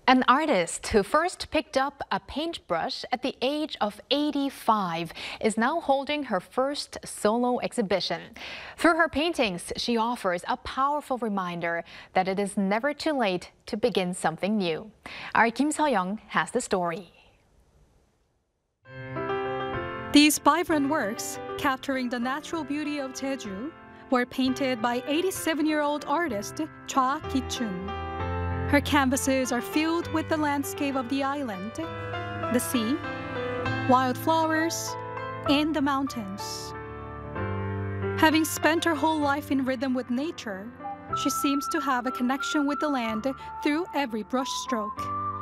An artist who first picked up a paintbrush at the age of 85 is now holding her first solo exhibition. Through her paintings, she offers a powerful reminder that it is never too late to begin something new. Our Kim Seo-young has the story. These vibrant works, capturing the natural beauty of Jeju, were painted by 87-year-old artist Choi Ki-chun. Her canvases are filled with the landscape of the island, the sea, wildflowers, and the mountains. Having spent her whole life in rhythm with nature, she seems to have a connection with the land through every brushstroke.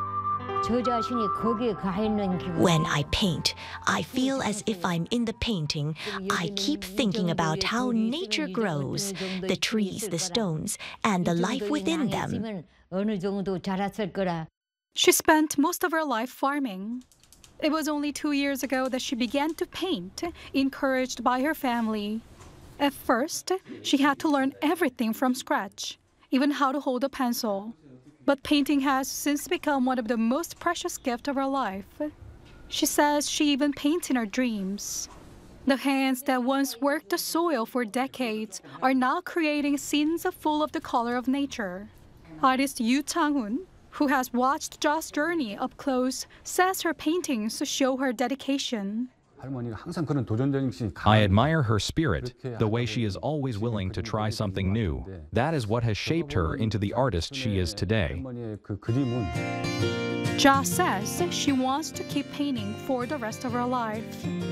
When I paint, I feel as if I'm in the painting. I keep thinking about how nature grows, the trees, the stones, and the life within them. She spent most of her life farming. It was only 2 years ago that she began to paint, encouraged by her family. At first, she had to learn everything from scratch, even how to hold a pencil. But painting has since become one of the most precious gifts of her life. She says she even paints in her dreams. The hands that once worked the soil for decades are now creating scenes full of the color of nature. Artist Yoo Chang-hoon, who has watched Jo's journey up close, says her paintings show her dedication. I admire her spirit, the way she is always willing to try something new. That is what has shaped her into the artist she is today. Jo says she wants to keep painting for the rest of her life.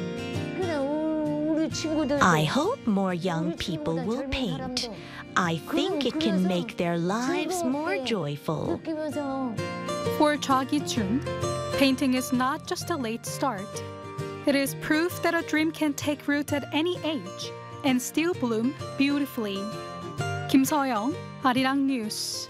I hope more young people will paint. I think it can make their lives more joyful. For Choi Ki-chun, painting is not just a late start. It is proof that a dream can take root at any age and still bloom beautifully. Kim Seo-young, Arirang News.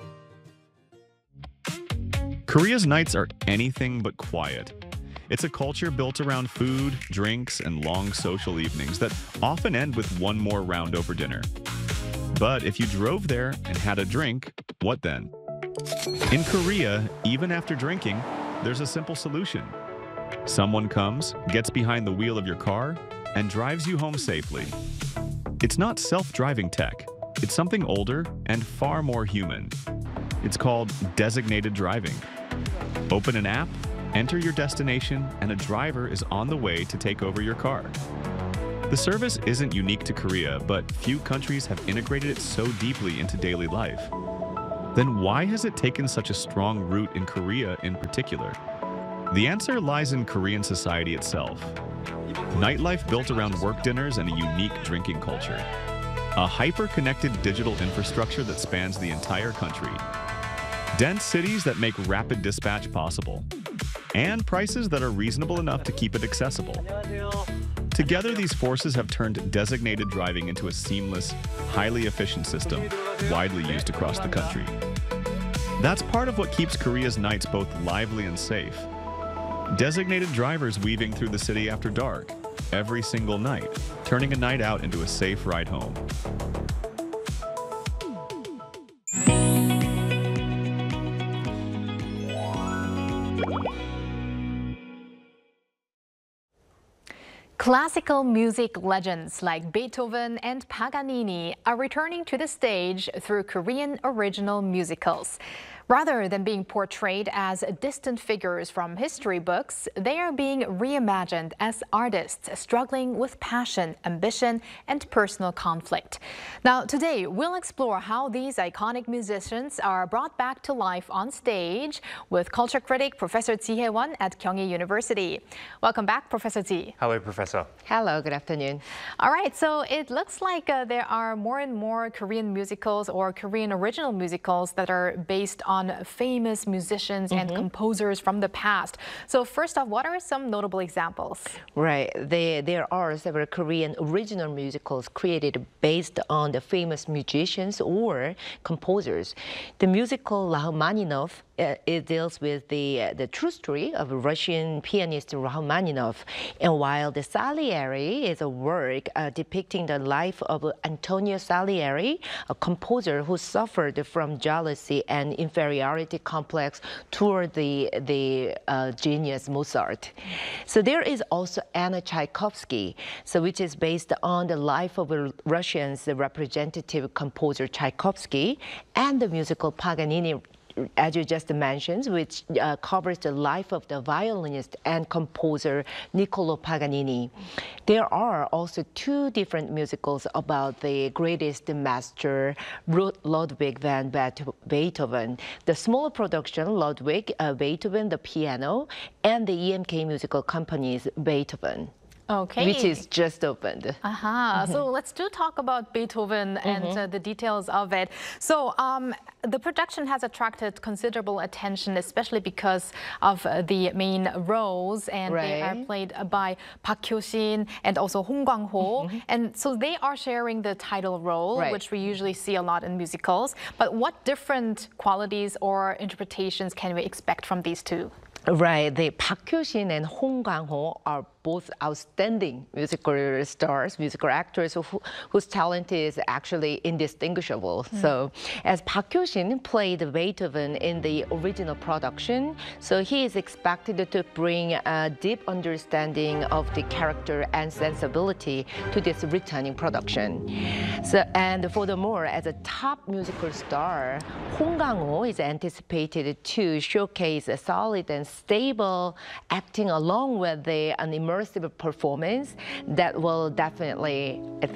Korea's nights are anything but quiet. It's a culture built around food, drinks, and long social evenings that often end with one more round over dinner. But if you drove there and had a drink, what then? In Korea, even after drinking, there's a simple solution. Someone comes, gets behind the wheel of your car, and drives you home safely. It's not self-driving tech. It's something older and far more human. It's called designated driving. Open an app, enter your destination, and a driver is on the way to take over your car. The service isn't unique to Korea, but few countries have integrated it so deeply into daily life. Then why has it taken such a strong root in Korea in particular? The answer lies in Korean society itself. Nightlife built around work dinners and a unique drinking culture. A hyper-connected digital infrastructure that spans the entire country. Dense cities that make rapid dispatch possible. And prices that are reasonable enough to keep it accessible. Together, these forces have turned designated driving into a seamless, highly efficient system, widely used across the country. That's part of what keeps Korea's nights both lively and safe. Designated drivers weaving through the city after dark, every single night, turning a night out into a safe ride home. Classical music legends like Beethoven and Paganini are returning to the stage through Korean original musicals. Rather than being portrayed as distant figures from history books, they are being reimagined as artists struggling with passion, ambition, and personal conflict. Now, today, we'll explore how these iconic musicians are brought back to life on stage with culture critic Professor Ji Hae-won at Kyunghee University. Welcome back, Professor Ji. Hello, Professor. Hello, good afternoon. All right, so it looks like there are more and more Korean musicals or Korean original musicals that are based on famous musicians and composers from the past. So first off, what are some notable examples? Right, there are several Korean original musicals created based on the famous musicians or composers. The musical Rachmaninoff it deals with the true story of Russian pianist Rachmaninoff. And while the Salieri is a work depicting the life of Antonio Salieri, a composer who suffered from jealousy and inferiority inferiority complex toward the genius Mozart. So there is also Anna Tchaikovsky, so which is based on the life of Russian's representative composer Tchaikovsky, and the musical Paganini, as you just mentioned, which covers the life of the violinist and composer Niccolò Paganini. There are also two different musicals about the greatest master, Ludwig van Beethoven. The smaller production, Ludwig, Beethoven, the piano, and the EMK Musical Company's Beethoven. Okay. Which is just opened. So let's talk about Beethoven and the details of it. So the production has attracted considerable attention, especially because of the main roles, and they are played by Park Hyo-shin and also Hong Kwang-ho. And so they are sharing the title role, which we usually see a lot in musicals. But what different qualities or interpretations can we expect from these two? Right, the Park Hyo-shin and Hong Kwang-ho are both outstanding musical stars, musical actors whose talent is actually indistinguishable. So as Park Hyo-shin played Beethoven in the original production, so he is expected to bring a deep understanding of the character and sensibility to this returning production. So, and furthermore, as a top musical star, Hong Kwang-ho is anticipated to showcase a solid and stable acting along with an immersive performance that will definitely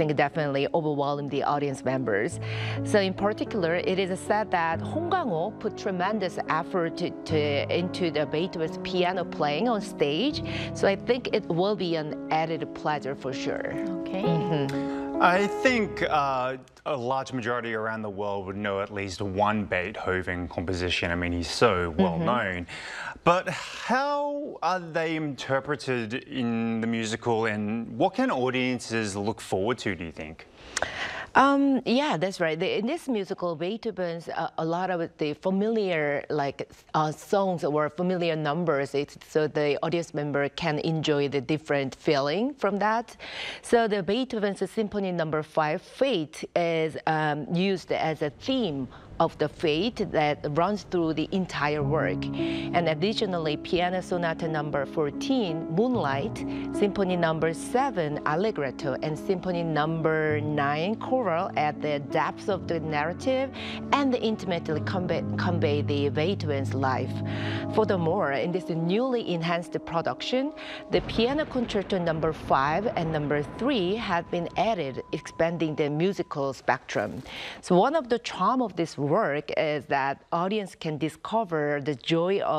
overwhelm the audience members. So in particular, it is said that Hong Kwang-ho put tremendous effort into the Beethoven's piano playing on stage. So I think it will be an added pleasure for sure. Okay. I think a large majority around the world would know at least one Beethoven composition. I mean, he's so well known. But how are they interpreted in the musical, and what can audiences look forward to, do you think? Yeah, that's right. In this musical, Beethoven's a lot of the familiar songs or familiar numbers, so the audience member can enjoy the different feeling from that. So the Beethoven's Symphony No. 5, Fate, is used as a theme of the fate that runs through the entire work. And additionally, Piano Sonata No. 14, Moonlight, Symphony No. 7, Allegretto, and Symphony No. 9, Choral at the depths of the narrative and intimately convey the Beethoven's life. Furthermore, in this newly enhanced production, the Piano Concerto No. 5 and No. 3 have been added, expanding the musical spectrum. So one of the charm of this work is that audience can discover the joy of